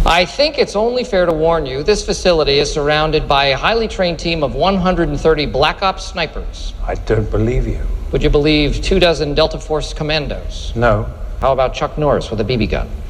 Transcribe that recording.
I think it's only fair to warn you, this facility is surrounded by a highly trained team of 130 Black Ops snipers. I don't believe you. Would you believe 24 Delta Force commandos? No. How about Chuck Norris with a BB gun?